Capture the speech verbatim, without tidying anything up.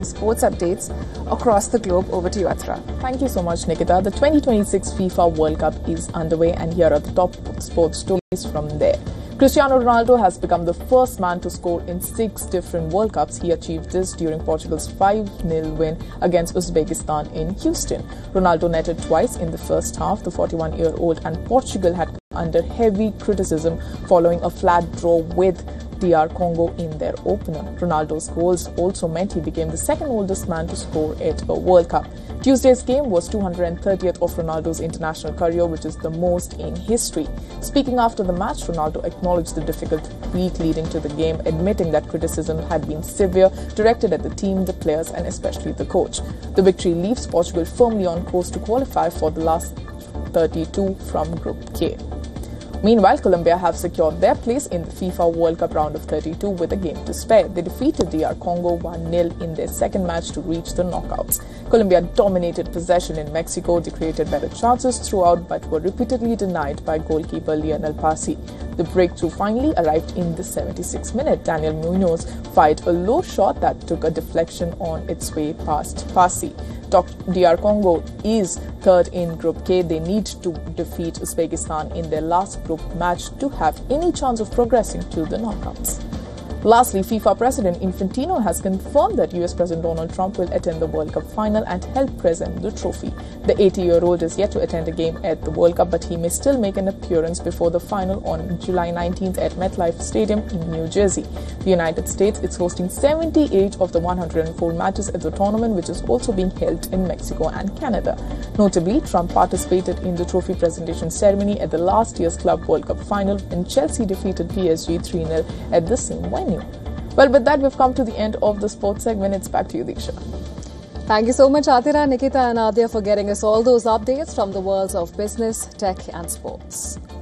Sports updates across the globe. Over to you, Atra. Thank you so much, Nikita. The twenty twenty-six FIFA World Cup is underway, and here are the top sports stories from there. Cristiano Ronaldo has become the first man to score in six different World Cups. He achieved this during Portugal's five nil win against Uzbekistan in Houston. Ronaldo netted twice in the first half. The forty-one-year-old and Portugal had under heavy criticism following a flat draw with D R Congo in their opener. Ronaldo's goals also meant he became the second oldest man to score at a World Cup. Tuesday's game was two hundred thirtieth of Ronaldo's international career, which is the most in history. Speaking after the match, Ronaldo acknowledged the difficult week leading to the game, admitting that criticism had been severe, directed at the team, the players and especially the coach. The victory leaves Portugal firmly on course to qualify for the last thirty-two from Group K. Meanwhile, Colombia have secured their place in the FIFA World Cup round of thirty-two with a game to spare. They defeated D R Congo one nil in their second match to reach the knockouts. Colombia dominated possession in Mexico. They created better chances throughout but were repeatedly denied by goalkeeper Lionel Pasi. The breakthrough finally arrived in the seventy-sixth minute. Daniel Munoz fired a low shot that took a deflection on its way past Pasi. D R Congo is third in Group K. They need to defeat Uzbekistan in their last group match to have any chance of progressing to the knockouts. Lastly, FIFA President Infantino has confirmed that U S President Donald Trump will attend the World Cup final and help present the trophy. The eighty-year-old is yet to attend a game at the World Cup, but he may still make an appearance before the final on July nineteenth at MetLife Stadium in New Jersey. The United States is hosting seventy-eight of the one hundred four matches at the tournament, which is also being held in Mexico and Canada. Notably, Trump participated in the trophy presentation ceremony at the last year's Club World Cup final when Chelsea defeated P S G three nil at the same venue. Well, with that, we've come to the end of the sports segment. It's back to you, Diksha. Thank you so much, Atira, Nikita and Adya, for getting us all those updates from the worlds of business, tech and sports.